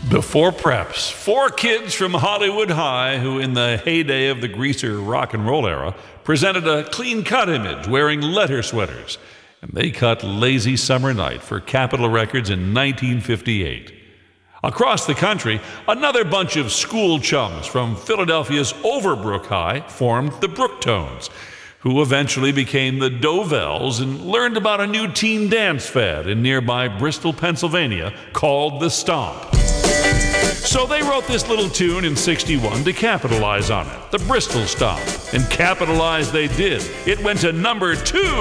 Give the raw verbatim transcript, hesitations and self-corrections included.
Before preps, four kids from Hollywood High who, in the heyday of the greaser rock and roll era, presented a clean-cut image wearing leather sweaters. And they cut Lazy Summer Night for Capitol Records in nineteen fifty-eight. Across the country, another bunch of school chums from Philadelphia's Overbrook High formed the Brooktones, who eventually became the Dovells and learned about a new teen dance fad in nearby Bristol, Pennsylvania called the Stomp. So they wrote this little tune in sixty-one to capitalize on it, the Bristol Stomp. And capitalize they did. It went to number two